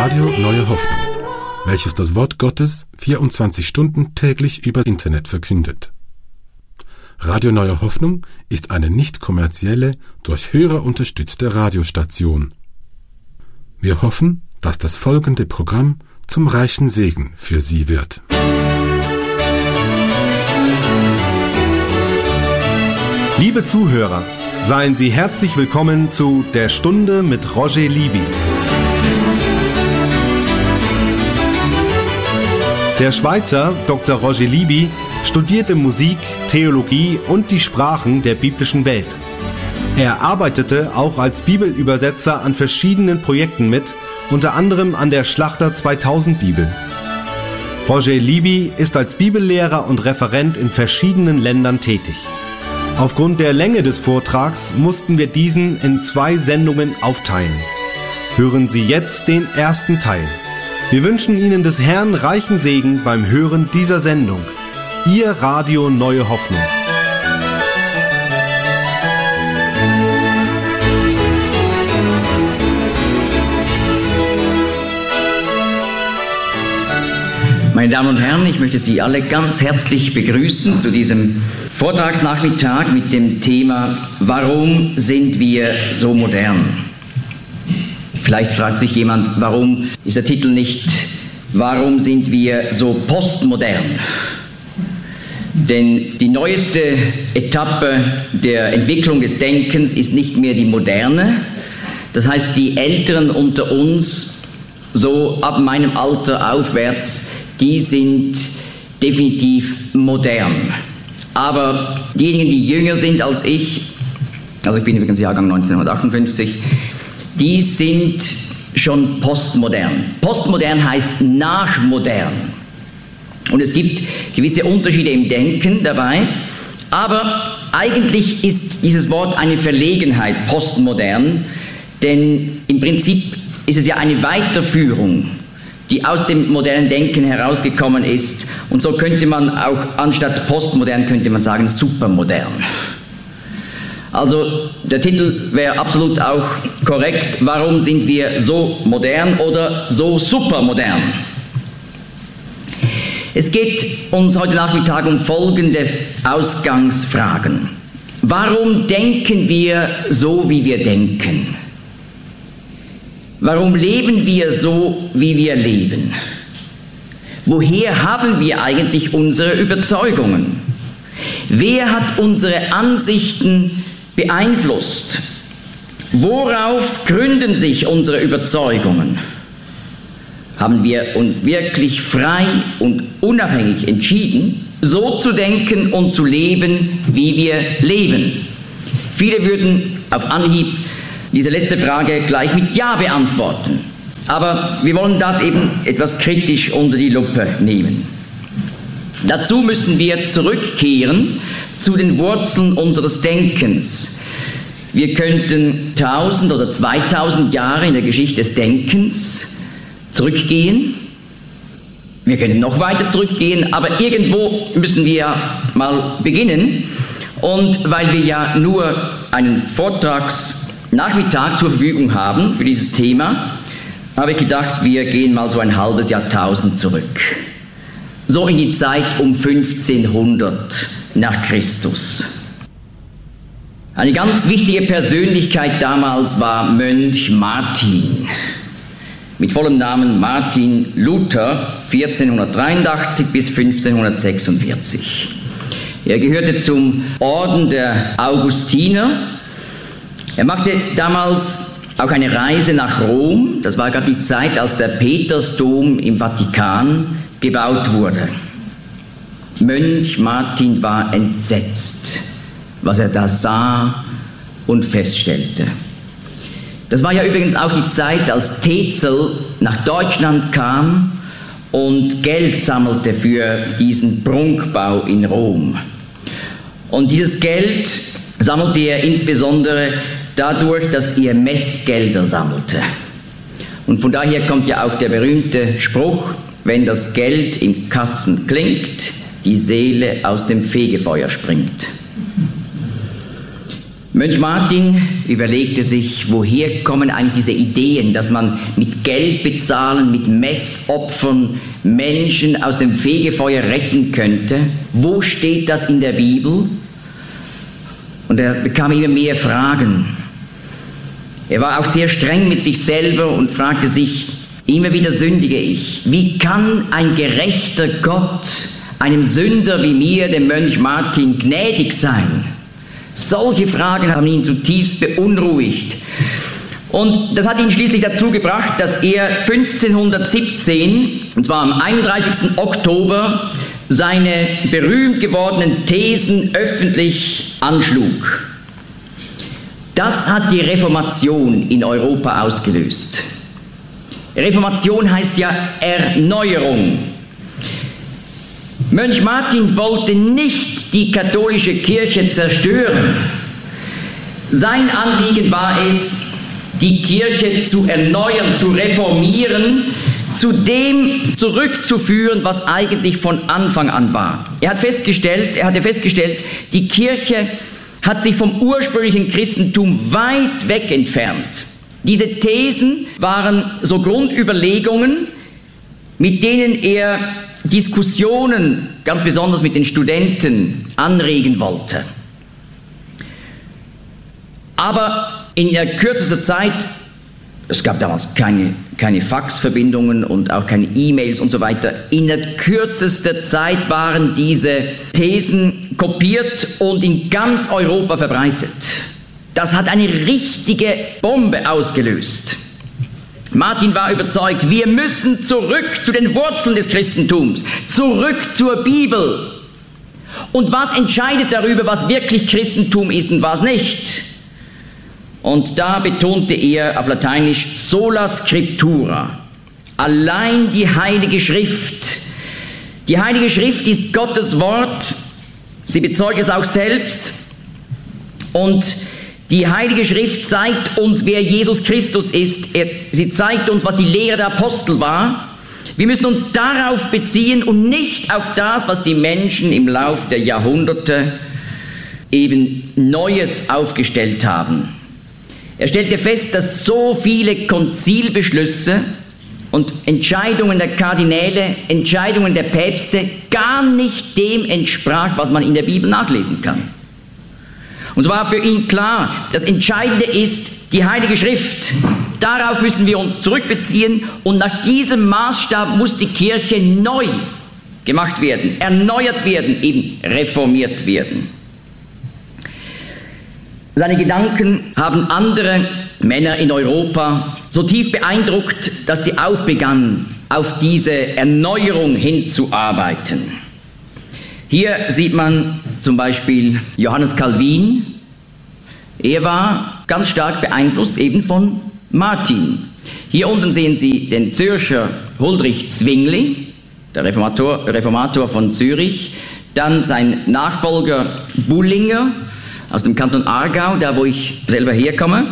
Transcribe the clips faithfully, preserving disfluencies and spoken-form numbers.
Radio Neue Hoffnung, welches das Wort Gottes vierundzwanzig Stunden täglich über Internet verkündet. Radio Neue Hoffnung ist eine nicht kommerzielle, durch Hörer unterstützte Radiostation. Wir hoffen, dass das folgende Programm zum reichen Segen für Sie wird. Liebe Zuhörer, seien Sie herzlich willkommen zu Der Stunde mit Roger Libby. Der Schweizer Doktor Roger Libby studierte Musik, Theologie und die Sprachen der biblischen Welt. Er arbeitete auch als Bibelübersetzer an verschiedenen Projekten mit, unter anderem an der Schlachter zweitausend Bibel. Roger Libby ist als Bibellehrer und Referent in verschiedenen Ländern tätig. Aufgrund der Länge des Vortrags mussten wir diesen in zwei Sendungen aufteilen. Hören Sie jetzt den ersten Teil. Wir wünschen Ihnen des Herrn reichen Segen beim Hören dieser Sendung. Ihr Radio Neue Hoffnung. Meine Damen und Herren, ich möchte Sie alle ganz herzlich begrüßen zu diesem Vortragsnachmittag mit dem Thema Warum sind wir so modern? Vielleicht fragt sich jemand, warum ist der Titel nicht Warum sind wir so postmodern? Denn die neueste Etappe der Entwicklung des Denkens ist nicht mehr die moderne. Das heißt, die Älteren unter uns, so ab meinem Alter aufwärts, die sind definitiv modern. Aber diejenigen, die jünger sind als ich, also ich bin übrigens Jahrgang neunzehnhundertachtundfünfzig, die sind schon postmodern. Postmodern heißt nachmodern. Und es gibt gewisse Unterschiede im Denken dabei, aber eigentlich ist dieses Wort eine Verlegenheit, postmodern, denn im Prinzip ist es ja eine Weiterführung, die aus dem modernen Denken herausgekommen ist. Und so könnte man auch, anstatt postmodern, könnte man sagen supermodern. Also der Titel wäre absolut auch korrekt. Warum sind wir so modern oder so supermodern? Es geht uns heute Nachmittag um folgende Ausgangsfragen. Warum denken wir so, wie wir denken? Warum leben wir so, wie wir leben? Woher haben wir eigentlich unsere Überzeugungen? Wer hat unsere Ansichten beeinflusst? Worauf gründen sich unsere Überzeugungen? Haben wir uns wirklich frei und unabhängig entschieden, so zu denken und zu leben, wie wir leben? Viele würden auf Anhieb diese letzte Frage gleich mit Ja beantworten. Aber wir wollen das eben etwas kritisch unter die Lupe nehmen. Dazu müssen wir zurückkehren zu den Wurzeln unseres Denkens. Wir könnten tausend oder zweitausend Jahre in der Geschichte des Denkens zurückgehen. Wir können noch weiter zurückgehen, aber irgendwo müssen wir ja mal beginnen. Und weil wir ja nur einen Vortragsnachmittag zur Verfügung haben für dieses Thema, habe ich gedacht, wir gehen mal so ein halbes Jahrtausend zurück. So in die Zeit um fünfzehnhundert nach Christus. Eine ganz wichtige Persönlichkeit damals war Mönch Martin. Mit vollem Namen Martin Luther, vierzehnhundertdreiundachtzig bis fünfzehnhundertsechsundvierzig. Er gehörte zum Orden der Augustiner. Er machte damals auch eine Reise nach Rom. Das war gerade die Zeit, als der Petersdom im Vatikan gebaut wurde. Mönch Martin war entsetzt, was er da sah und feststellte. Das war ja übrigens auch die Zeit, als Tetzel nach Deutschland kam und Geld sammelte für diesen Prunkbau in Rom. Und dieses Geld sammelte er insbesondere dadurch, dass er Messgelder sammelte. Und von daher kommt ja auch der berühmte Spruch, wenn das Geld im Kasten klingt, die Seele aus dem Fegefeuer springt. Mönch Martin überlegte sich, woher kommen eigentlich diese Ideen, dass man mit Geld bezahlen, mit Messopfern Menschen aus dem Fegefeuer retten könnte. Wo steht das in der Bibel? Und er bekam immer mehr Fragen. Er war auch sehr streng mit sich selber und fragte sich, immer wieder sündige ich. Wie kann ein gerechter Gott einem Sünder wie mir, dem Mönch Martin, gnädig sein? Solche Fragen haben ihn zutiefst beunruhigt. Und das hat ihn schließlich dazu gebracht, dass er fünfzehnhundertsiebzehn, und zwar am einunddreißigsten Oktober, seine berühmt gewordenen Thesen öffentlich anschlug. Das hat die Reformation in Europa ausgelöst. Reformation heißt ja Erneuerung. Mönch Martin wollte nicht die katholische Kirche zerstören. Sein Anliegen war es, die Kirche zu erneuern, zu reformieren, zu dem zurückzuführen, was eigentlich von Anfang an war. Er hat festgestellt, er hatte festgestellt, die Kirche hat sich vom ursprünglichen Christentum weit weg entfernt. Diese Thesen waren so Grundüberlegungen, mit denen er Diskussionen, ganz besonders mit den Studenten, anregen wollte. Aber in der kürzester Zeit, es gab damals keine, keine Faxverbindungen und auch keine E-Mails und so weiter, in der kürzester Zeit waren diese Thesen kopiert und in ganz Europa verbreitet. Das hat eine richtige Bombe ausgelöst. Martin war überzeugt, wir müssen zurück zu den Wurzeln des Christentums, zurück zur Bibel. Und was entscheidet darüber, was wirklich Christentum ist und was nicht? Und da betonte er auf Lateinisch sola scriptura, allein die Heilige Schrift. Die Heilige Schrift ist Gottes Wort, sie bezeugt es auch selbst. Und die Heilige Schrift zeigt uns, wer Jesus Christus ist. Er, sie zeigt uns, was die Lehre der Apostel war. Wir müssen uns darauf beziehen und nicht auf das, was die Menschen im Lauf der Jahrhunderte eben Neues aufgestellt haben. Er stellte fest, dass so viele Konzilbeschlüsse und Entscheidungen der Kardinäle, Entscheidungen der Päpste gar nicht dem entsprach, was man in der Bibel nachlesen kann. Und so war für ihn klar, das Entscheidende ist die Heilige Schrift. Darauf müssen wir uns zurückbeziehen und nach diesem Maßstab muss die Kirche neu gemacht werden, erneuert werden, eben reformiert werden. Seine Gedanken haben andere Männer in Europa so tief beeindruckt, dass sie auch begannen, auf diese Erneuerung hinzuarbeiten. Hier sieht man zum Beispiel Johannes Calvin. Er war ganz stark beeinflusst eben von Martin. Hier unten sehen Sie den Zürcher Huldrych Zwingli, der Reformator, Reformator von Zürich. Dann sein Nachfolger Bullinger aus dem Kanton Aargau, da wo ich selber herkomme.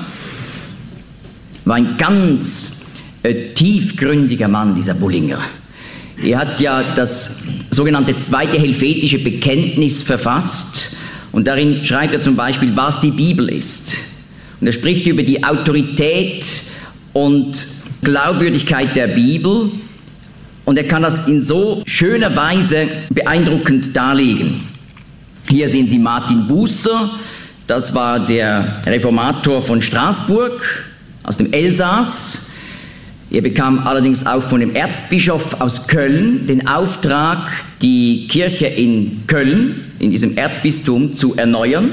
War ein ganz äh, tiefgründiger Mann, dieser Bullinger. Er hat ja das sogenannte Zweite Helvetische Bekenntnis verfasst und darin schreibt er zum Beispiel, was die Bibel ist. Und er spricht über die Autorität und Glaubwürdigkeit der Bibel und er kann das in so schöner Weise beeindruckend darlegen. Hier sehen Sie Martin Bucer, das war der Reformator von Straßburg aus dem Elsass. Er bekam allerdings auch von dem Erzbischof aus Köln den Auftrag, die Kirche in Köln, in diesem Erzbistum, zu erneuern.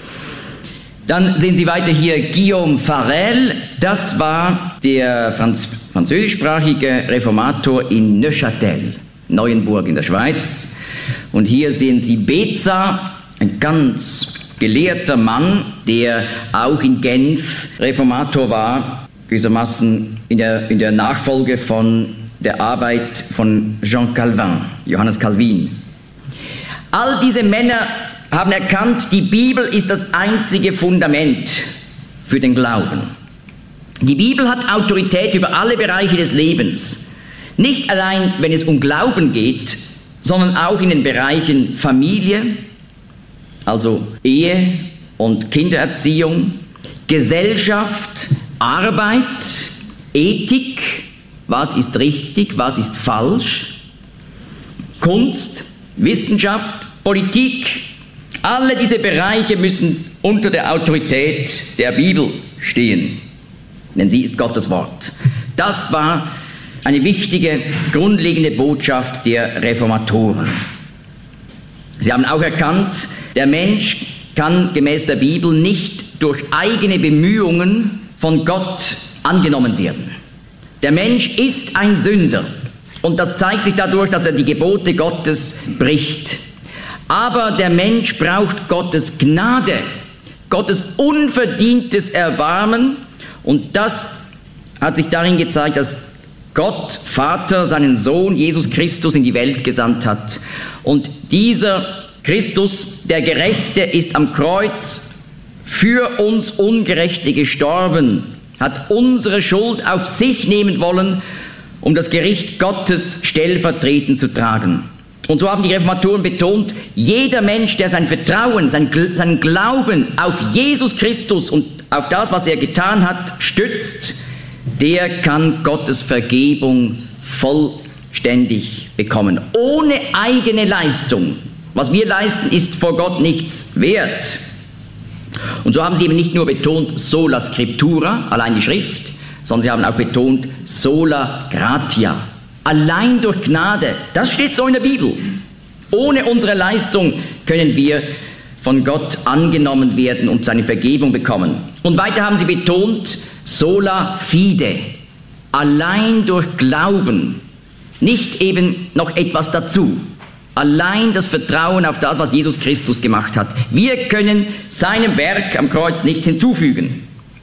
Dann sehen Sie weiter hier Guillaume Farel, das war der Franz französischsprachige Reformator in Neuchâtel, Neuenburg in der Schweiz. Und hier sehen Sie Beza, ein ganz gelehrter Mann, der auch in Genf Reformator war, gewissermaßen in der, in der Nachfolge von der Arbeit von Jean Calvin, Johannes Calvin. All diese Männer haben erkannt, die Bibel ist das einzige Fundament für den Glauben. Die Bibel hat Autorität über alle Bereiche des Lebens. Nicht allein, wenn es um Glauben geht, sondern auch in den Bereichen Familie, also Ehe, und Kindererziehung, Gesellschaft, Arbeit, Ethik, was ist richtig, was ist falsch, Kunst, Wissenschaft, Politik. Alle diese Bereiche müssen unter der Autorität der Bibel stehen, denn sie ist Gottes Wort. Das war eine wichtige, grundlegende Botschaft der Reformatoren. Sie haben auch erkannt, der Mensch kann gemäß der Bibel nicht durch eigene Bemühungen von Gott angenommen werden. Der Mensch ist ein Sünder und das zeigt sich dadurch, dass er die Gebote Gottes bricht. Aber der Mensch braucht Gottes Gnade, Gottes unverdientes Erbarmen, und das hat sich darin gezeigt, dass Gott, Vater, seinen Sohn Jesus Christus in die Welt gesandt hat. Und dieser Christus, der Gerechte, ist am Kreuz für uns Ungerechte gestorben, hat unsere Schuld auf sich nehmen wollen, um das Gericht Gottes stellvertretend zu tragen. Und so haben die Reformatoren betont, jeder Mensch, der sein Vertrauen, sein, sein Glauben auf Jesus Christus und auf das, was er getan hat, stützt, der kann Gottes Vergebung vollständig bekommen, ohne eigene Leistung. Was wir leisten, ist vor Gott nichts wert. Und so haben sie eben nicht nur betont sola scriptura, allein die Schrift, sondern sie haben auch betont sola gratia, allein durch Gnade. Das steht so in der Bibel. Ohne unsere Leistung können wir von Gott angenommen werden und seine Vergebung bekommen. Und weiter haben sie betont sola fide, allein durch Glauben, nicht eben noch etwas dazu. Allein das Vertrauen auf das, was Jesus Christus gemacht hat. Wir können seinem Werk am Kreuz nichts hinzufügen.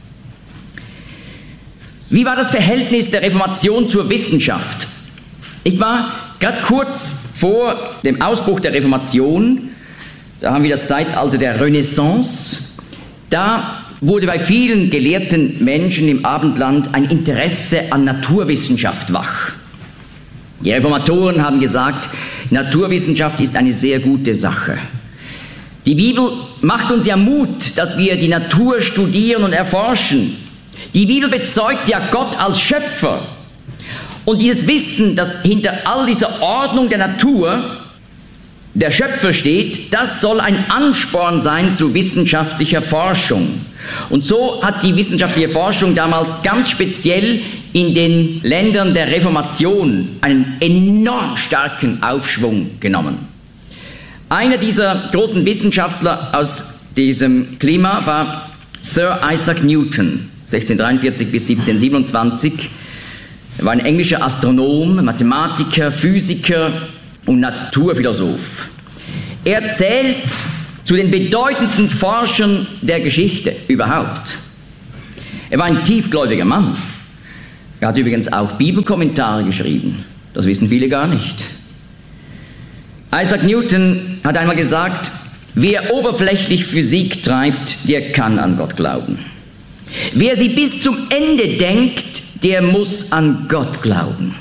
Wie war das Verhältnis der Reformation zur Wissenschaft? Ich war gerade kurz vor dem Ausbruch der Reformation, da haben wir das Zeitalter der Renaissance, da wurde bei vielen gelehrten Menschen im Abendland ein Interesse an Naturwissenschaft wach. Die Reformatoren haben gesagt, Naturwissenschaft ist eine sehr gute Sache. Die Bibel macht uns ja Mut, dass wir die Natur studieren und erforschen. Die Bibel bezeugt ja Gott als Schöpfer. Und dieses Wissen, dass hinter all dieser Ordnung der Natur der Schöpfer steht, das soll ein Ansporn sein zu wissenschaftlicher Forschung. Und so hat die wissenschaftliche Forschung damals ganz speziell in den Ländern der Reformation einen enorm starken Aufschwung genommen. Einer dieser großen Wissenschaftler aus diesem Klima war Sir Isaac Newton, sechzehnhundertdreiundvierzig bis siebzehnhundertsiebenundzwanzig. Er war ein englischer Astronom, Mathematiker, Physiker und Naturphilosoph. Er zählt zu den bedeutendsten Forschern der Geschichte überhaupt. Er war ein tiefgläubiger Mann. Er hat übrigens auch Bibelkommentare geschrieben. Das wissen viele gar nicht. Isaac Newton hat einmal gesagt, wer oberflächlich Physik treibt, der kann an Gott glauben. Wer sie bis zum Ende denkt, der muss an Gott glauben.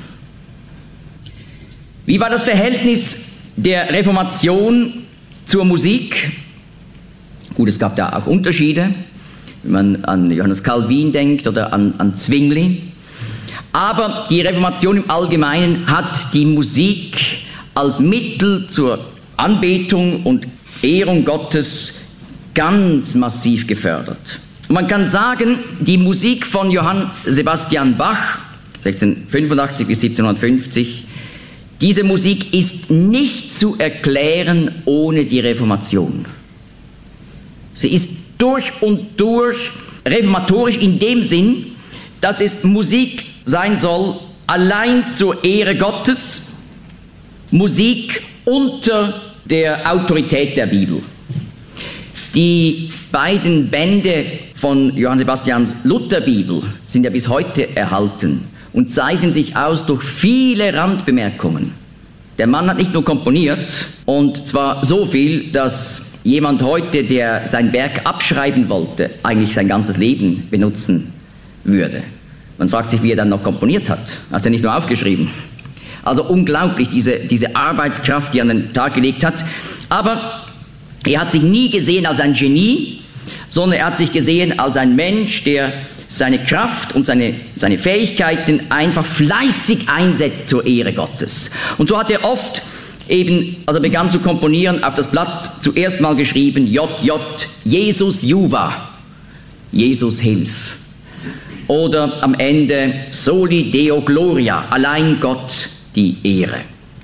Wie war das Verhältnis der Reformation zur Musik? Gut, es gab da auch Unterschiede, wenn man an Johannes Calvin denkt oder an, an Zwingli. Aber die Reformation im Allgemeinen hat die Musik als Mittel zur Anbetung und Ehrung Gottes ganz massiv gefördert. Und man kann sagen, die Musik von Johann Sebastian Bach, sechzehnhundertfünfundachtzig bis siebzehnhundertfünfzig, diese Musik ist nicht zu erklären ohne die Reformation. Sie ist durch und durch reformatorisch in dem Sinn, dass es Musik sein soll, allein zur Ehre Gottes, Musik unter der Autorität der Bibel. Die beiden Bände von Johann Sebastians Lutherbibel sind ja bis heute erhalten und zeichnen sich aus durch viele Randbemerkungen. Der Mann hat nicht nur komponiert, und zwar so viel, dass jemand heute, der sein Werk abschreiben wollte, eigentlich sein ganzes Leben benutzen würde. Man fragt sich, wie er dann noch komponiert hat. Hat er nicht nur aufgeschrieben. Also unglaublich, diese, diese Arbeitskraft, die er an den Tag gelegt hat. Aber er hat sich nie gesehen als ein Genie, sondern er hat sich gesehen als ein Mensch, der seine Kraft und seine, seine Fähigkeiten einfach fleißig einsetzt zur Ehre Gottes. Und so hat er oft eben, als er begann zu komponieren, auf das Blatt zuerst mal geschrieben, J J, Jesus Juva, Jesus hilf. Oder am Ende, Soli Deo Gloria, allein Gott die Ehre.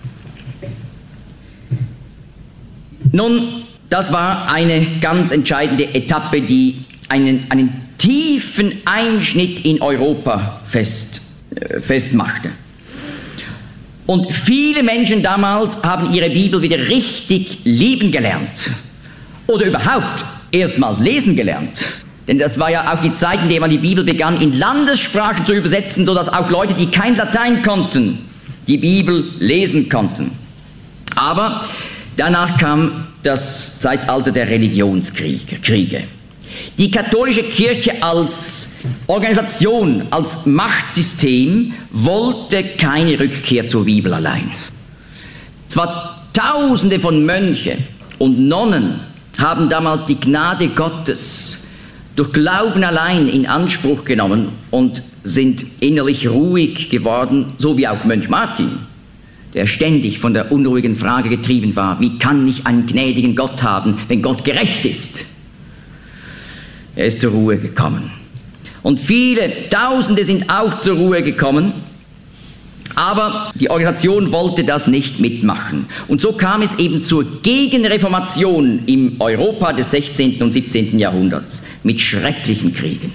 Nun, das war eine ganz entscheidende Etappe, die einen, einen tiefen Einschnitt in Europa fest, äh, festmachte. Und viele Menschen damals haben ihre Bibel wieder richtig lieben gelernt. Oder überhaupt erst mal lesen gelernt. Denn das war ja auch die Zeit, in der man die Bibel begann, in Landessprachen zu übersetzen, sodass auch Leute, die kein Latein konnten, die Bibel lesen konnten. Aber danach kam das Zeitalter der Religionskriege. Die katholische Kirche als Organisation, als Machtsystem wollte keine Rückkehr zur Bibel allein. Zwar Tausende von Mönchen und Nonnen haben damals die Gnade Gottes durch Glauben allein in Anspruch genommen und sind innerlich ruhig geworden, so wie auch Mönch Martin, der ständig von der unruhigen Frage getrieben war, wie kann ich einen gnädigen Gott haben, wenn Gott gerecht ist? Er ist zur Ruhe gekommen. Und viele Tausende sind auch zur Ruhe gekommen, aber die Organisation wollte das nicht mitmachen. Und so kam es eben zur Gegenreformation im Europa des sechzehnten und siebzehnten Jahrhunderts mit schrecklichen Kriegen.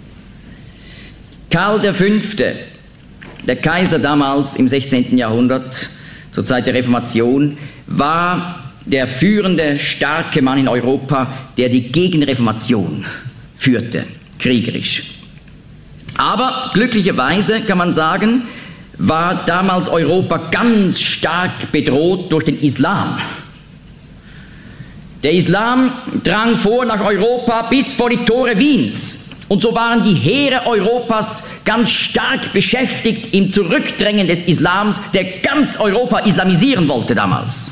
Karl der Fünfte, der Kaiser damals im sechzehnten Jahrhundert, zur Zeit der Reformation, war der führende, starke Mann in Europa, der die Gegenreformation führte, kriegerisch. Aber glücklicherweise kann man sagen, war damals Europa ganz stark bedroht durch den Islam. Der Islam drang vor nach Europa bis vor die Tore Wiens. Und so waren die Heere Europas ganz stark beschäftigt im Zurückdrängen des Islams, der ganz Europa islamisieren wollte damals.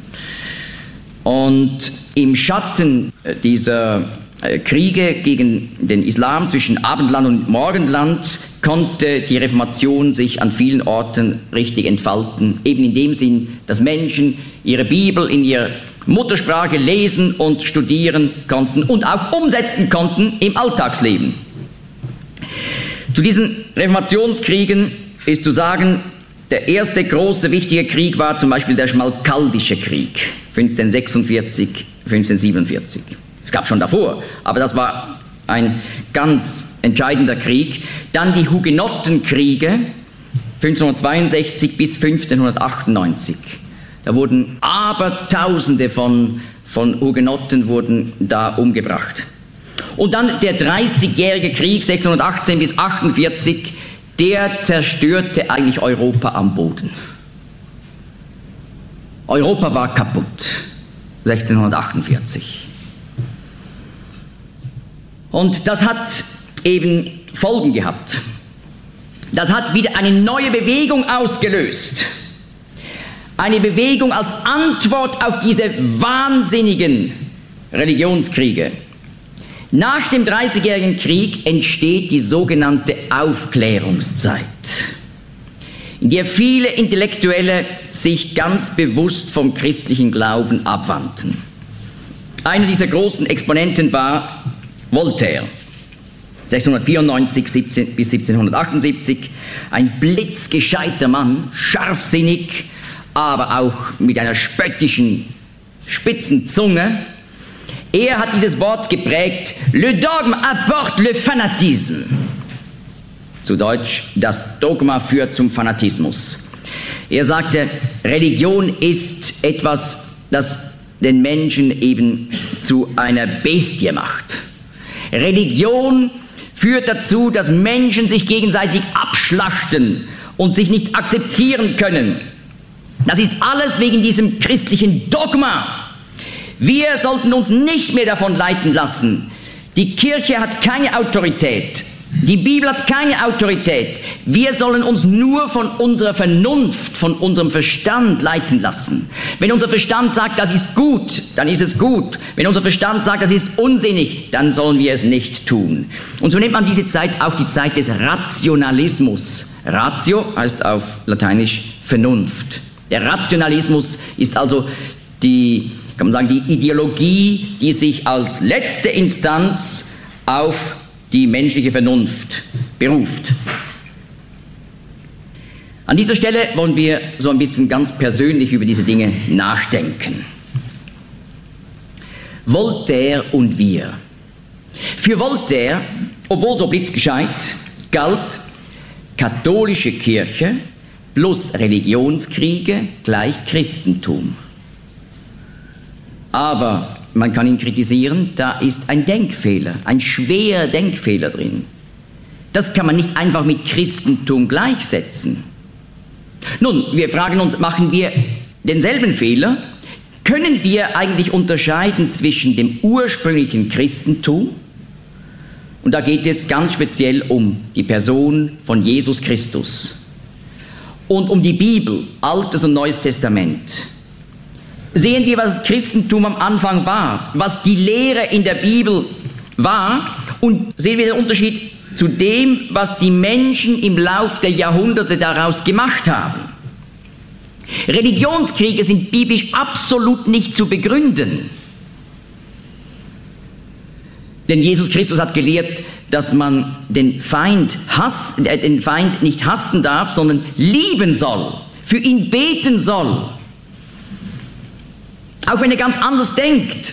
Und im Schatten dieser Kriege gegen den Islam zwischen Abendland und Morgenland konnte die Reformation sich an vielen Orten richtig entfalten, eben in dem Sinn, dass Menschen ihre Bibel in ihrer Muttersprache lesen und studieren konnten und auch umsetzen konnten im Alltagsleben. Zu diesen Reformationskriegen ist zu sagen, der erste große wichtige Krieg war zum Beispiel der Schmalkaldische Krieg, fünfzehnhundertsechsundvierzig, fünfzehnhundertsiebenundvierzig. Es gab schon davor, aber das war ein ganz entscheidender Krieg. Dann die Hugenottenkriege, fünfzehnhundertzweiundsechzig bis fünfzehnhundertachtundneunzig. Da wurden Abertausende von, von Hugenotten wurden da umgebracht. Und dann der Dreißigjährige Krieg, sechzehnhundertachtzehn bis achtundvierzig, der zerstörte eigentlich Europa am Boden. Europa war kaputt, sechzehnhundertachtundvierzig. Und das hat eben Folgen gehabt. Das hat wieder eine neue Bewegung ausgelöst. Eine Bewegung als Antwort auf diese wahnsinnigen Religionskriege. Nach dem Dreißigjährigen Krieg entsteht die sogenannte Aufklärungszeit, in der viele Intellektuelle sich ganz bewusst vom christlichen Glauben abwandten. Einer dieser großen Exponenten war Voltaire, sechzehnhundertvierundneunzig bis siebzehnhundertachtundsiebzig, ein blitzgescheiter Mann, scharfsinnig, aber auch mit einer spöttischen, spitzen Zunge. Er hat dieses Wort geprägt, le dogme apporte le fanatisme. Zu Deutsch, das Dogma führt zum Fanatismus. Er sagte, Religion ist etwas, das den Menschen eben zu einer Bestie macht. Religion führt dazu, dass Menschen sich gegenseitig abschlachten und sich nicht akzeptieren können. Das ist alles wegen diesem christlichen Dogma. Wir sollten uns nicht mehr davon leiten lassen. Die Kirche hat keine Autorität. Die Bibel hat keine Autorität. Wir sollen uns nur von unserer Vernunft, von unserem Verstand leiten lassen. Wenn unser Verstand sagt, das ist gut, dann ist es gut. Wenn unser Verstand sagt, das ist unsinnig, dann sollen wir es nicht tun. Und so nennt man diese Zeit auch die Zeit des Rationalismus. Ratio heißt auf Lateinisch Vernunft. Der Rationalismus ist also die, kann man sagen, die Ideologie, die sich als letzte Instanz auf die menschliche Vernunft beruft. An dieser Stelle wollen wir so ein bisschen ganz persönlich über diese Dinge nachdenken. Voltaire und wir. Für Voltaire, obwohl so blitzgescheit, galt katholische Kirche plus Religionskriege gleich Christentum. Aber man kann ihn kritisieren, da ist ein Denkfehler, ein schwerer Denkfehler drin. Das kann man nicht einfach mit Christentum gleichsetzen. Nun, wir fragen uns, machen wir denselben Fehler? Können wir eigentlich unterscheiden zwischen dem ursprünglichen Christentum, und da geht es ganz speziell um die Person von Jesus Christus, und um die Bibel, Altes und Neues Testament? Sehen wir, was das Christentum am Anfang war, was die Lehre in der Bibel war, und sehen wir den Unterschied zu dem, was die Menschen im Lauf der Jahrhunderte daraus gemacht haben. Religionskriege sind biblisch absolut nicht zu begründen. Denn Jesus Christus hat gelehrt, dass man den Feind, hass, äh, den Feind nicht hassen darf, sondern lieben soll, für ihn beten soll. Auch wenn er ganz anders denkt.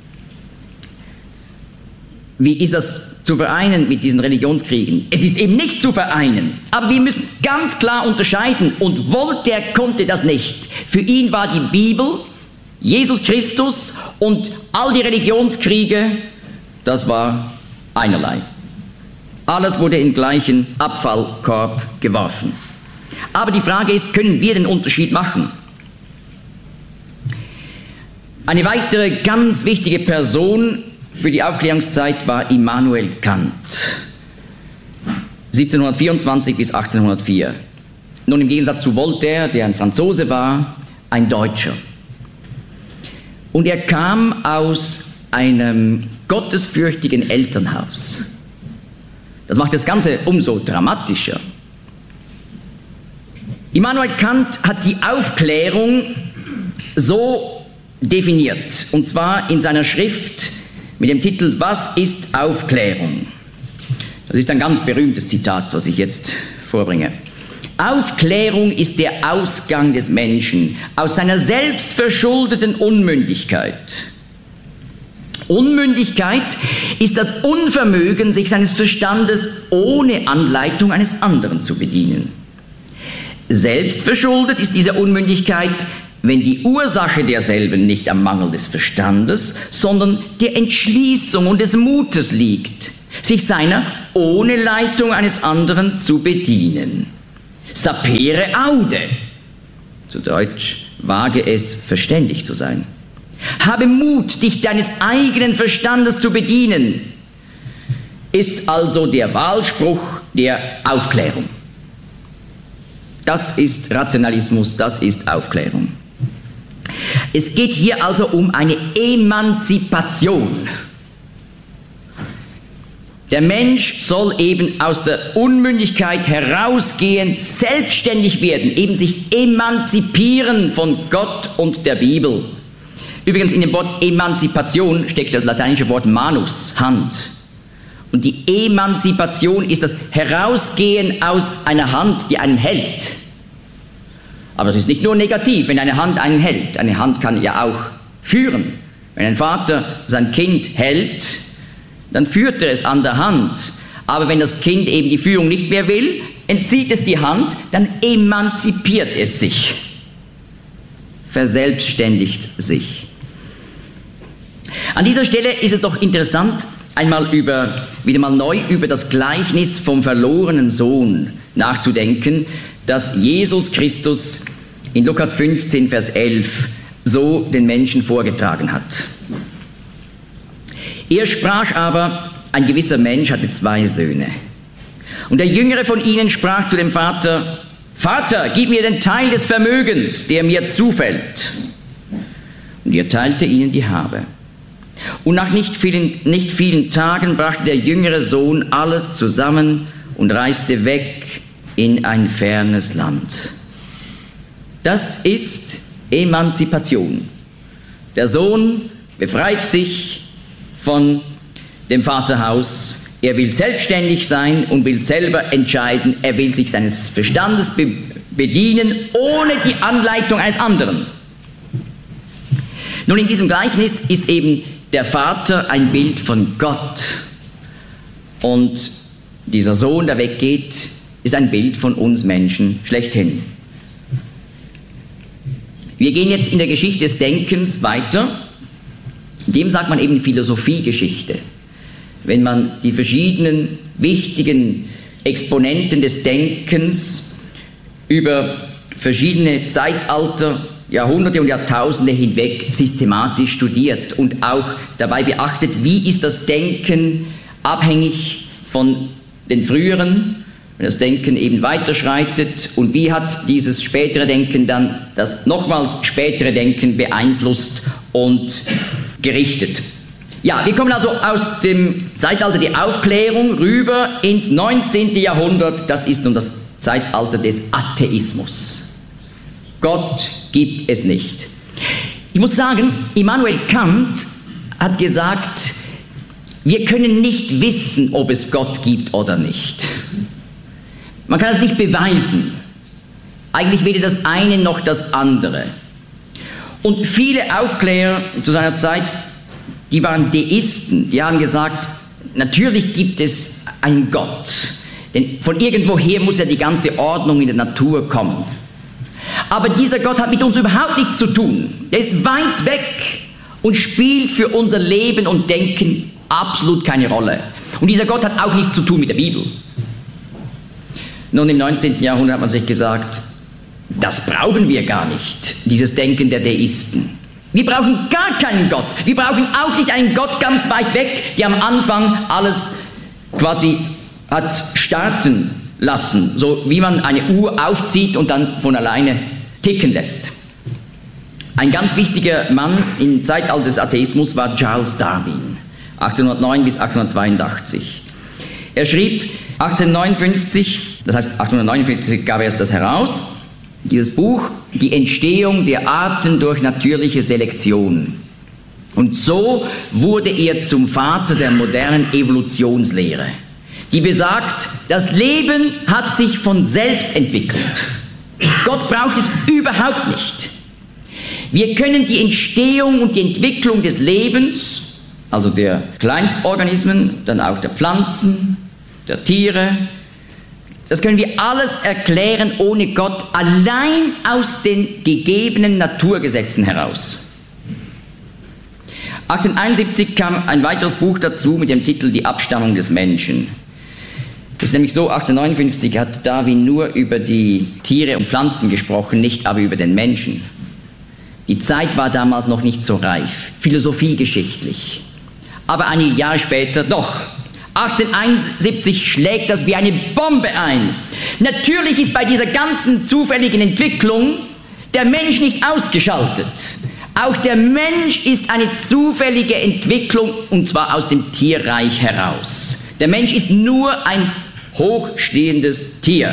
Wie ist das zu vereinen mit diesen Religionskriegen? Es ist eben nicht zu vereinen. Aber wir müssen ganz klar unterscheiden. Und Voltaire konnte das nicht. Für ihn war die Bibel, Jesus Christus und all die Religionskriege, das war einerlei. Alles wurde in den gleichen Abfallkorb geworfen. Aber die Frage ist, können wir den Unterschied machen? Eine weitere ganz wichtige Person für die Aufklärungszeit war Immanuel Kant, siebzehnhundertvierundzwanzig bis achtzehnhundertvier. Nun im Gegensatz zu Voltaire, der ein Franzose war, ein Deutscher. Und er kam aus einem gottesfürchtigen Elternhaus. Das macht das Ganze umso dramatischer. Immanuel Kant hat die Aufklärung so definiert, und zwar in seiner Schrift mit dem Titel Was ist Aufklärung? Das ist ein ganz berühmtes Zitat, was ich jetzt vorbringe. Aufklärung ist der Ausgang des Menschen aus seiner selbstverschuldeten Unmündigkeit. Unmündigkeit ist das Unvermögen, sich seines Verstandes ohne Anleitung eines anderen zu bedienen. Selbstverschuldet ist diese Unmündigkeit, wenn die Ursache derselben nicht am Mangel des Verstandes, sondern der Entschließung und des Mutes liegt, sich seiner ohne Leitung eines anderen zu bedienen. Sapere aude, zu Deutsch, wage es, verständig zu sein. Habe Mut, dich deines eigenen Verstandes zu bedienen, ist also der Wahlspruch der Aufklärung. Das ist Rationalismus, das ist Aufklärung. Es geht hier also um eine Emanzipation. Der Mensch soll eben aus der Unmündigkeit herausgehen, selbstständig werden, eben sich emanzipieren von Gott und der Bibel. Übrigens, in dem Wort Emanzipation steckt das lateinische Wort manus, Hand. Und die Emanzipation ist das Herausgehen aus einer Hand, die einen hält. Aber es ist nicht nur negativ, wenn eine Hand einen hält. Eine Hand kann ja auch führen. Wenn ein Vater sein Kind hält, dann führt er es an der Hand. Aber wenn das Kind eben die Führung nicht mehr will, entzieht es die Hand, dann emanzipiert es sich, verselbstständigt sich. An dieser Stelle ist es doch interessant, einmal über, wieder mal neu über das Gleichnis vom verlorenen Sohn nachzudenken, das Jesus Christus in Lukas fünfzehn, Vers elf so den Menschen vorgetragen hat. Er sprach aber, ein gewisser Mensch hatte zwei Söhne. Und der Jüngere von ihnen sprach zu dem Vater: Vater, gib mir den Teil des Vermögens, der mir zufällt. Und er teilte ihnen die Habe. Und nach nicht vielen, nicht vielen Tagen brachte der jüngere Sohn alles zusammen und reiste weg in ein fernes Land. Das ist Emanzipation. Der Sohn befreit sich von dem Vaterhaus. Er will selbstständig sein und will selber entscheiden. Er will sich seines Verstandes be- bedienen, ohne die Anleitung eines anderen. Nun, in diesem Gleichnis ist eben der Vater ein Bild von Gott. Und dieser Sohn, der weggeht, ist ein Bild von uns Menschen schlechthin. Wir gehen jetzt in der Geschichte des Denkens weiter. Dem sagt man eben Philosophiegeschichte. Wenn man die verschiedenen wichtigen Exponenten des Denkens über verschiedene Zeitalter, Jahrhunderte und Jahrtausende hinweg systematisch studiert und auch dabei beachtet, wie ist das Denken abhängig von den früheren, wenn das Denken eben weiterschreitet, und wie hat dieses spätere Denken dann das nochmals spätere Denken beeinflusst und gerichtet. Ja, wir kommen also aus dem Zeitalter der Aufklärung rüber ins neunzehnten Jahrhundert. Das ist nun das Zeitalter des Atheismus. Gott gibt es nicht. Ich muss sagen, Immanuel Kant hat gesagt, wir können nicht wissen, ob es Gott gibt oder nicht. Man kann es nicht beweisen. Eigentlich weder das eine noch das andere. Und viele Aufklärer zu seiner Zeit, die waren Deisten, die haben gesagt, natürlich gibt es einen Gott, denn von irgendwoher muss ja die ganze Ordnung in der Natur kommen. Aber dieser Gott hat mit uns überhaupt nichts zu tun. Der ist weit weg und spielt für unser Leben und Denken absolut keine Rolle. Und dieser Gott hat auch nichts zu tun mit der Bibel. Nun, im neunzehnten Jahrhundert hat man sich gesagt, das brauchen wir gar nicht, dieses Denken der Deisten. Wir brauchen gar keinen Gott. Wir brauchen auch nicht einen Gott ganz weit weg, der am Anfang alles quasi hat starten lassen, so wie man eine Uhr aufzieht und dann von alleine ticken lässt. Ein ganz wichtiger Mann im Zeitalter des Atheismus war Charles Darwin, achtzehnhundertneun bis achtzehnhundertzweiundachtzig. Er schrieb achtzehnhundertneunundfünfzig, das heißt achtzehnhundertneunundfünfzig gab er das heraus, dieses Buch, die Entstehung der Arten durch natürliche Selektion. Und so wurde er zum Vater der modernen Evolutionslehre, die besagt, das Leben hat sich von selbst entwickelt. Gott braucht es überhaupt nicht. Wir können die Entstehung und die Entwicklung des Lebens, also der Kleinstorganismen, dann auch der Pflanzen, der Tiere, das können wir alles erklären ohne Gott, allein aus den gegebenen Naturgesetzen heraus. achtzehnhunderteinundsiebzig kam ein weiteres Buch dazu mit dem Titel Die Abstammung des Menschen. Das ist nämlich so, achtzehnhundertneunundfünfzig hat Darwin nur über die Tiere und Pflanzen gesprochen, nicht aber über den Menschen. Die Zeit war damals noch nicht so reif, philosophiegeschichtlich. Aber einige Jahre später doch. achtzehnhunderteinundsiebzig schlägt das wie eine Bombe ein. Natürlich ist bei dieser ganzen zufälligen Entwicklung der Mensch nicht ausgeschaltet. Auch der Mensch ist eine zufällige Entwicklung, und zwar aus dem Tierreich heraus. Der Mensch ist nur ein hochstehendes Tier.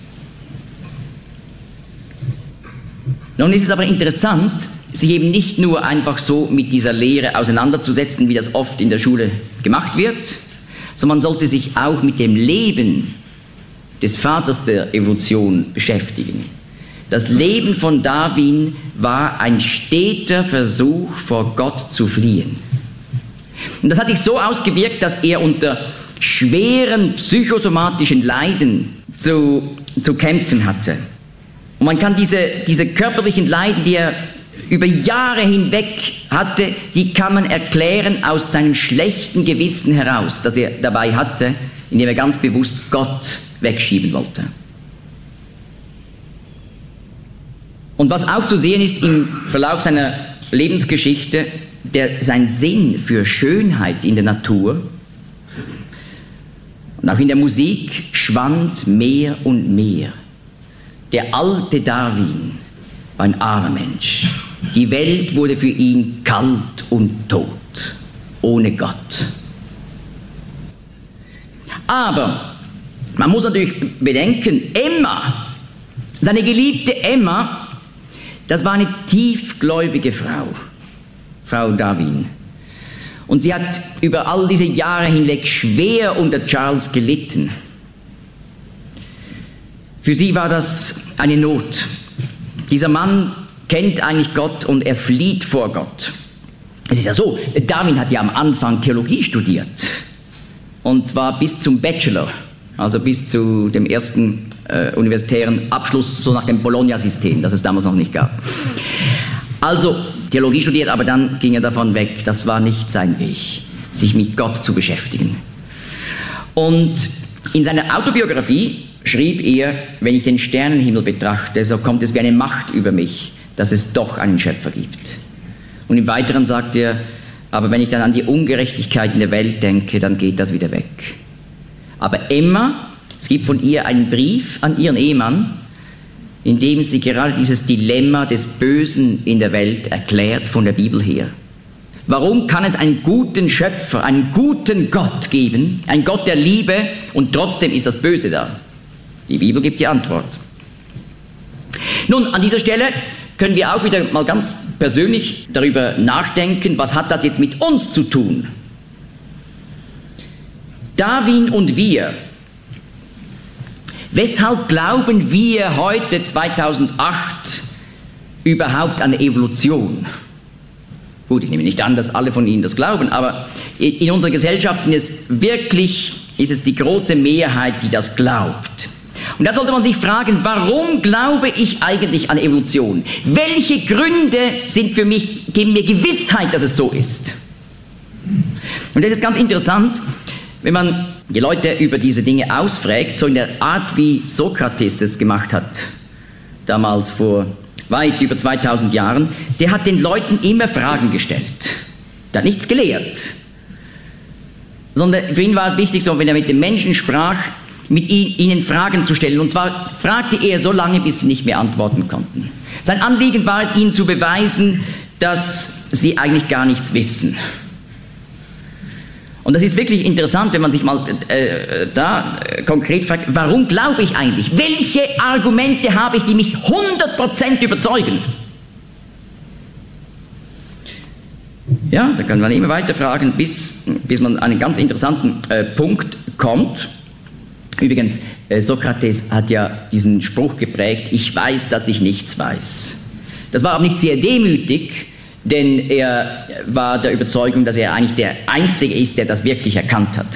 Nun ist es aber interessant, sich eben nicht nur einfach so mit dieser Lehre auseinanderzusetzen, wie das oft in der Schule gemacht wird, sondern man sollte sich auch mit dem Leben des Vaters der Evolution beschäftigen. Das Leben von Darwin war ein steter Versuch, vor Gott zu fliehen. Und das hat sich so ausgewirkt, dass er unter schweren psychosomatischen Leiden zu, zu kämpfen hatte. Und man kann diese, diese körperlichen Leiden, die er über Jahre hinweg hatte, die kann man erklären aus seinem schlechten Gewissen heraus, das er dabei hatte, indem er ganz bewusst Gott wegschieben wollte. Und was auch zu sehen ist im Verlauf seiner Lebensgeschichte, der, sein Sinn für Schönheit in der Natur. Und auch in der Musik schwand mehr und mehr. Der alte Darwin war ein armer Mensch. Die Welt wurde für ihn kalt und tot, ohne Gott. Aber man muss natürlich bedenken, Emma, seine geliebte Emma, das war eine tiefgläubige Frau, Frau Darwin. Und sie hat über all diese Jahre hinweg schwer unter Charles gelitten. Für sie war das eine Not. Dieser Mann kennt eigentlich Gott und er flieht vor Gott. Es ist ja so, Darwin hat ja am Anfang Theologie studiert. Und zwar bis zum Bachelor, also bis zu dem ersten äh, universitären Abschluss, so nach dem Bologna-System, das es damals noch nicht gab. Also Theologie studiert, aber dann ging er davon weg. Das war nicht sein Weg, sich mit Gott zu beschäftigen. Und in seiner Autobiografie schrieb er, wenn ich den Sternenhimmel betrachte, so kommt es wie eine Macht über mich, dass es doch einen Schöpfer gibt. Und im Weiteren sagt er, aber wenn ich dann an die Ungerechtigkeit in der Welt denke, dann geht das wieder weg. Aber Emma, es gibt von ihr einen Brief an ihren Ehemann, in dem sie gerade dieses Dilemma des Bösen in der Welt erklärt von der Bibel her. Warum kann es einen guten Schöpfer, einen guten Gott geben, einen Gott der Liebe, und trotzdem ist das Böse da? Die Bibel gibt die Antwort. Nun, an dieser Stelle können wir auch wieder mal ganz persönlich darüber nachdenken, was hat das jetzt mit uns zu tun? Darwin und wir. Weshalb glauben wir heute, zweitausendacht, überhaupt an Evolution? Gut, ich nehme nicht an, dass alle von Ihnen das glauben, aber in unserer Gesellschaft ist es wirklich, ist es die große Mehrheit, die das glaubt. Und da sollte man sich fragen, warum glaube ich eigentlich an Evolution? Welche Gründe sind für mich, geben mir Gewissheit, dass es so ist? Und das ist ganz interessant, wenn man die Leute über diese Dinge ausfragt, so in der Art, wie Sokrates es gemacht hat, damals vor weit über zweitausend Jahren, der hat den Leuten immer Fragen gestellt. Der hat nichts gelehrt, sondern für ihn war es wichtig, so, wenn er mit den Menschen sprach, mit ihnen Fragen zu stellen. Und zwar fragte er so lange, bis sie nicht mehr antworten konnten. Sein Anliegen war es, ihnen zu beweisen, dass sie eigentlich gar nichts wissen. Und das ist wirklich interessant, wenn man sich mal äh, da äh, konkret fragt, warum glaube ich eigentlich? Welche Argumente habe ich, die mich hundert Prozent überzeugen? Ja, da kann man immer weiter fragen, bis, bis man an einen ganz interessanten äh, Punkt kommt. Übrigens, äh, Sokrates hat ja diesen Spruch geprägt, ich weiß, dass ich nichts weiß. Das war aber nicht sehr demütig, denn er war der Überzeugung, dass er eigentlich der Einzige ist, der das wirklich erkannt hat.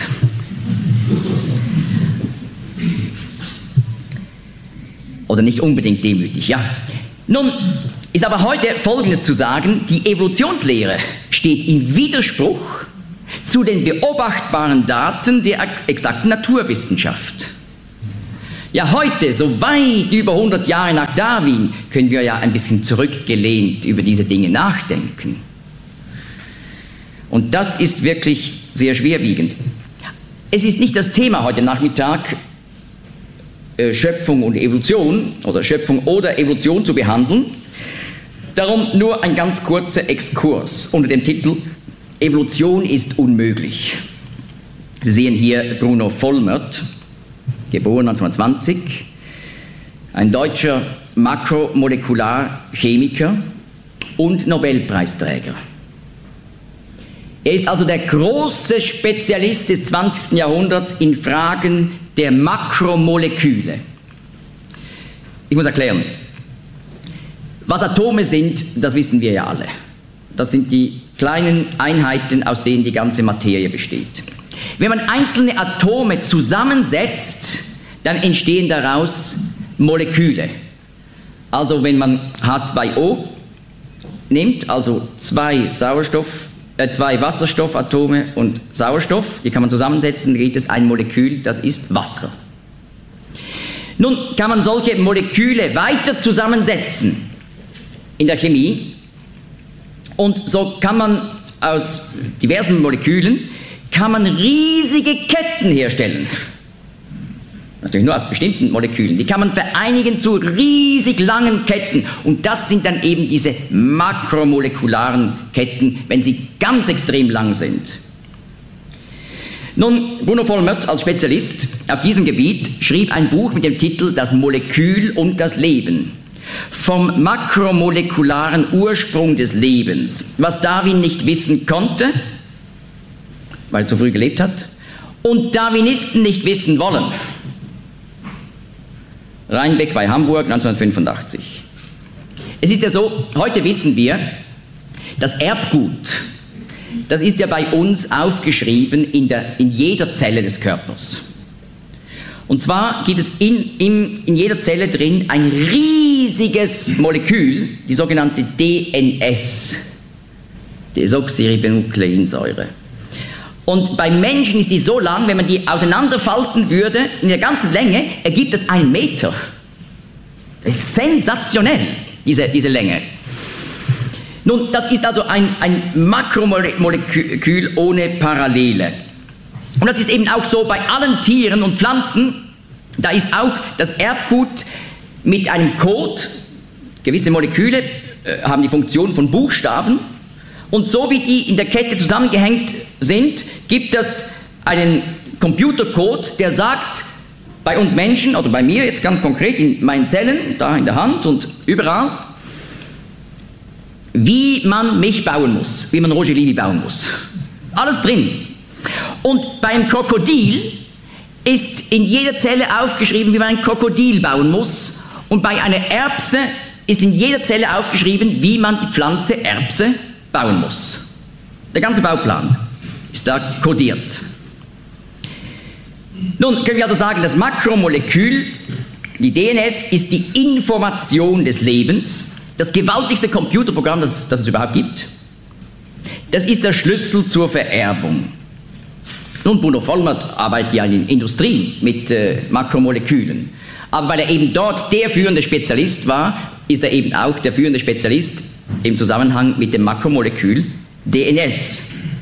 Oder nicht unbedingt demütig, ja. Nun ist aber heute Folgendes zu sagen, die Evolutionslehre steht im Widerspruch zu den beobachtbaren Daten der exakten Naturwissenschaft. Ja, heute, so weit über hundert Jahre nach Darwin, können wir ja ein bisschen zurückgelehnt über diese Dinge nachdenken. Und das ist wirklich sehr schwerwiegend. Es ist nicht das Thema heute Nachmittag, äh, Schöpfung und Evolution oder Schöpfung oder Evolution zu behandeln. Darum nur ein ganz kurzer Exkurs unter dem Titel Evolution ist unmöglich. Sie sehen hier Bruno Vollmert, geboren neunzehnhundertzwanzig, ein deutscher Makromolekularchemiker und Nobelpreisträger. Er ist also der große Spezialist des zwanzigsten Jahrhunderts in Fragen der Makromoleküle. Ich muss erklären, was Atome sind, das wissen wir ja alle. Das sind die kleinen Einheiten, aus denen die ganze Materie besteht. Wenn man einzelne Atome zusammensetzt, dann entstehen daraus Moleküle. Also wenn man H zwei O nimmt, also zwei Sauerstoff, äh, zwei Wasserstoffatome und Sauerstoff, die kann man zusammensetzen, dann gibt es ein Molekül, das ist Wasser. Nun kann man solche Moleküle weiter zusammensetzen in der Chemie und so kann man aus diversen Molekülen kann man riesige Ketten herstellen. natürlich nur aus bestimmten Molekülen, die kann man vereinigen zu riesig langen Ketten. Und das sind dann eben diese makromolekularen Ketten, wenn sie ganz extrem lang sind. Nun, Bruno Vollmert als Spezialist auf diesem Gebiet schrieb ein Buch mit dem Titel Das Molekül und das Leben. Vom makromolekularen Ursprung des Lebens, was Darwin nicht wissen konnte, weil er zu früh gelebt hat, und Darwinisten nicht wissen wollen. Rheinbeck bei Hamburg neunzehnhundertfünfundachtzig. Es ist ja so, heute wissen wir, das Erbgut, das ist ja bei uns aufgeschrieben in, der, in jeder Zelle des Körpers. Und zwar gibt es in, in, in jeder Zelle drin ein riesiges Molekül, die sogenannte D N S, Desoxyribonukleinsäure. Und beim Menschen ist die so lang, wenn man die auseinanderfalten würde, in der ganzen Länge, ergibt es einen Meter. Das ist sensationell, diese, diese Länge. Nun, das ist also ein, ein Makromolekül ohne Parallele. Und das ist eben auch so bei allen Tieren und Pflanzen. Da ist auch das Erbgut mit einem Code. Gewisse Moleküle äh, haben die Funktion von Buchstaben. Und so wie die in der Kette zusammengehängt sind, gibt es einen Computercode, der sagt, bei uns Menschen, oder bei mir jetzt ganz konkret in meinen Zellen, da in der Hand und überall, wie man mich bauen muss, wie man Roger Libby bauen muss. Alles drin. Und beim Krokodil ist in jeder Zelle aufgeschrieben, wie man ein Krokodil bauen muss. Und bei einer Erbse ist in jeder Zelle aufgeschrieben, wie man die Pflanze Erbse bauen muss. Der ganze Bauplan ist da kodiert. Nun können wir also sagen, das Makromolekül, die D N S, ist die Information des Lebens, das gewaltigste Computerprogramm, das, das es überhaupt gibt. Das ist der Schlüssel zur Vererbung. Nun, Bruno Vollmert arbeitet ja in der Industrie mit äh, Makromolekülen. Aber weil er eben dort der führende Spezialist war, ist er eben auch der führende Spezialist im Zusammenhang mit dem Makromolekül D N S.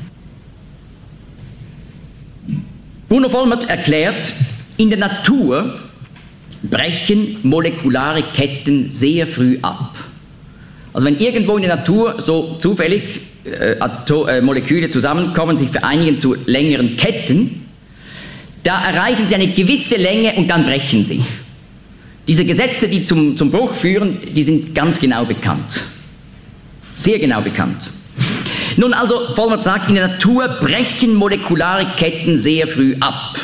Bruno Vollmert erklärt, in der Natur brechen molekulare Ketten sehr früh ab. Also wenn irgendwo in der Natur so zufällig äh, Atom, äh, Moleküle zusammenkommen, sich vereinigen zu längeren Ketten, da erreichen sie eine gewisse Länge und dann brechen sie. Diese Gesetze, die zum, zum Bruch führen, die sind ganz genau bekannt. Sehr genau bekannt. Nun also, Vollmert sagt, in der Natur brechen molekulare Ketten sehr früh ab.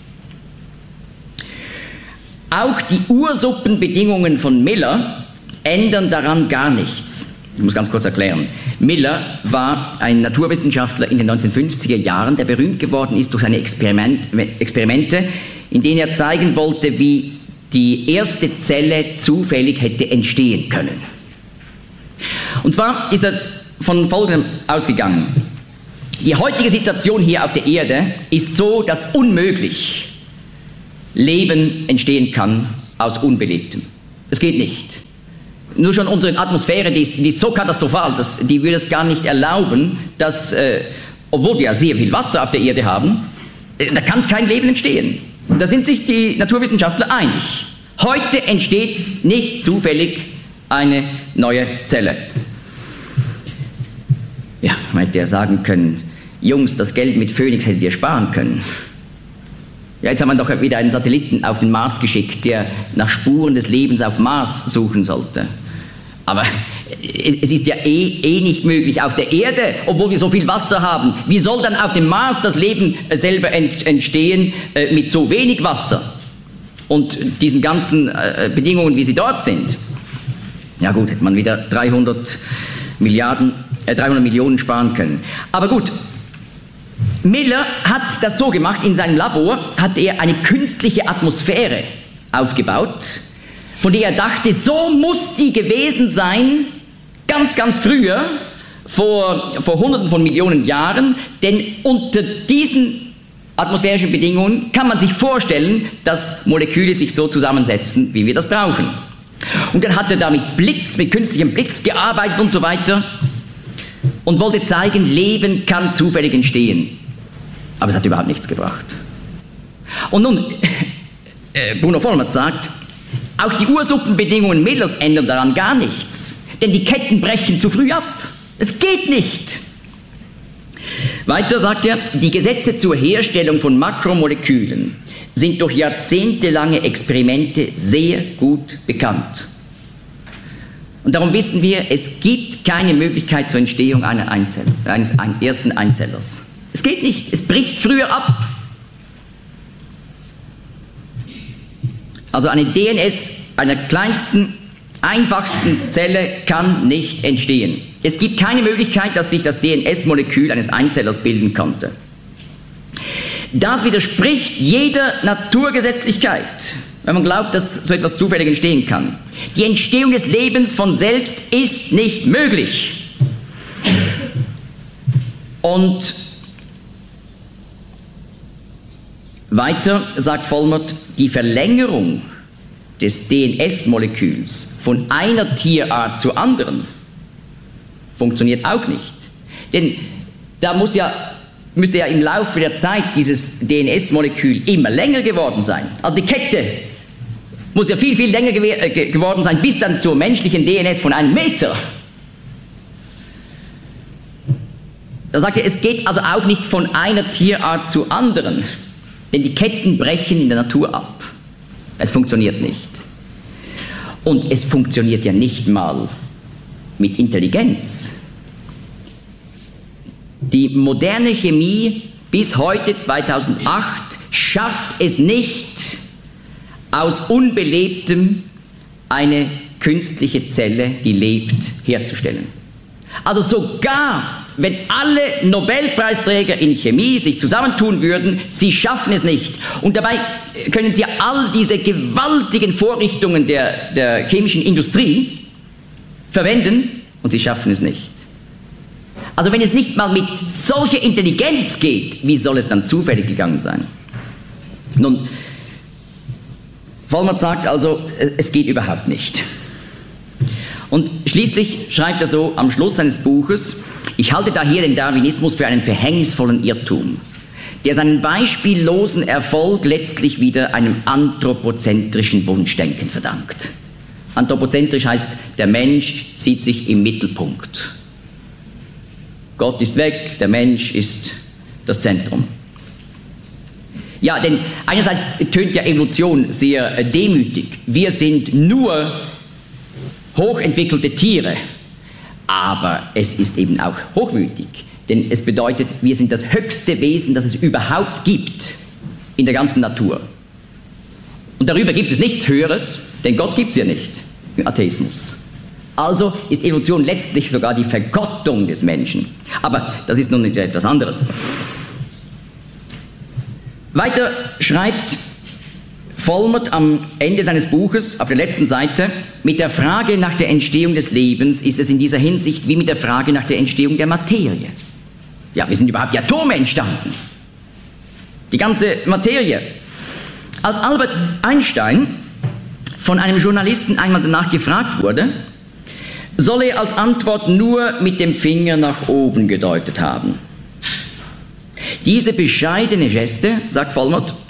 Auch die Ursuppenbedingungen von Miller ändern daran gar nichts. Ich muss ganz kurz erklären. Miller war ein Naturwissenschaftler in den neunzehnhundertfünfziger Jahren, der berühmt geworden ist durch seine Experiment, Experimente, in denen er zeigen wollte, wie die erste Zelle zufällig hätte entstehen können. Und zwar ist er von Folgendem ausgegangen. Die heutige Situation hier auf der Erde ist so, dass unmöglich Leben entstehen kann aus Unbelebtem. Es geht nicht. Nur schon unsere Atmosphäre, die ist, die ist so katastrophal, dass, die würde es gar nicht erlauben, dass, äh, obwohl wir ja sehr viel Wasser auf der Erde haben, äh, da kann kein Leben entstehen. Und da sind sich die Naturwissenschaftler einig. Heute entsteht nicht zufällig eine neue Zelle. Ja, man hätte ja sagen können, Jungs, das Geld mit Phoenix hättet ihr sparen können. Ja, jetzt haben wir doch wieder einen Satelliten auf den Mars geschickt, der nach Spuren des Lebens auf Mars suchen sollte. Aber es ist ja eh, eh nicht möglich auf der Erde, obwohl wir so viel Wasser haben. Wie soll dann auf dem Mars das Leben selber entstehen äh, mit so wenig Wasser und diesen ganzen äh, Bedingungen, wie sie dort sind? Ja gut, hätte man wieder dreihundert Milliarden, äh, dreihundert Millionen sparen können. Aber gut, Miller hat das so gemacht, in seinem Labor hat er eine künstliche Atmosphäre aufgebaut, von der er dachte, so muss die gewesen sein, ganz, ganz früher, vor, vor Hunderten von Millionen Jahren, denn unter diesen atmosphärischen Bedingungen kann man sich vorstellen, dass Moleküle sich so zusammensetzen, wie wir das brauchen. Und dann hat er da mit Blitz, mit künstlichem Blitz gearbeitet und so weiter und wollte zeigen, Leben kann zufällig entstehen. Aber es hat überhaupt nichts gebracht. Und nun, äh, Bruno Vollmerz sagt, auch die Ursuppenbedingungen Millers ändern daran gar nichts, denn die Ketten brechen zu früh ab. Es geht nicht. Weiter sagt er, die Gesetze zur Herstellung von Makromolekülen sind durch jahrzehntelange Experimente sehr gut bekannt. Und darum wissen wir, es gibt keine Möglichkeit zur Entstehung einer Einzel- eines ein- ersten Einzellers. Es geht nicht, es bricht früher ab. Also eine D N S einer kleinsten, einfachsten Zelle kann nicht entstehen. Es gibt keine Möglichkeit, dass sich das D N S-Molekül eines Einzellers bilden konnte. Das widerspricht jeder Naturgesetzlichkeit, wenn man glaubt, dass so etwas zufällig entstehen kann. Die Entstehung des Lebens von selbst ist nicht möglich. Und weiter sagt Vollmerth, die Verlängerung des D N S-Moleküls von einer Tierart zur anderen funktioniert auch nicht. Denn da muss ja, müsste ja im Laufe der Zeit dieses D N S-Molekül immer länger geworden sein. Also die Kette muss ja viel, viel länger gew- äh, geworden sein, bis dann zur menschlichen D N S von einem Meter. Da sagt er, es geht also auch nicht von einer Tierart zur anderen, denn die Ketten brechen in der Natur ab. Es funktioniert nicht. Und es funktioniert ja nicht mal mit Intelligenz. Die moderne Chemie bis heute, zweitausendacht, schafft es nicht, aus Unbelebtem eine künstliche Zelle, die lebt, herzustellen. Also sogar wenn alle Nobelpreisträger in Chemie sich zusammentun würden, sie schaffen es nicht. Und dabei können sie all diese gewaltigen Vorrichtungen der, der chemischen Industrie verwenden und sie schaffen es nicht. Also wenn es nicht mal mit solcher Intelligenz geht, wie soll es dann zufällig gegangen sein? Nun, Vollmerth sagt also, es geht überhaupt nicht. Und schließlich schreibt er so am Schluss seines Buches, ich halte daher den Darwinismus für einen verhängnisvollen Irrtum, der seinen beispiellosen Erfolg letztlich wieder einem anthropozentrischen Wunschdenken verdankt. Anthropozentrisch heißt, der Mensch sieht sich im Mittelpunkt. Gott ist weg, der Mensch ist das Zentrum. Ja, denn einerseits tönt ja Evolution sehr demütig. Wir sind nur hochentwickelte Tiere. Aber es ist eben auch hochmütig, denn es bedeutet, wir sind das höchste Wesen, das es überhaupt gibt in der ganzen Natur. Und darüber gibt es nichts Höheres, denn Gott gibt es ja nicht im Atheismus. Also ist Evolution letztlich sogar die Vergottung des Menschen. Aber das ist nun etwas anderes. Weiter schreibt Vollmerth am Ende seines Buches, auf der letzten Seite, mit der Frage nach der Entstehung des Lebens ist es in dieser Hinsicht wie mit der Frage nach der Entstehung der Materie. Ja, wie sind überhaupt die Atome entstanden? Die ganze Materie. Als Albert Einstein von einem Journalisten einmal danach gefragt wurde, soll er als Antwort nur mit dem Finger nach oben gedeutet haben. Diese bescheidene Geste, sagt Vollmerth,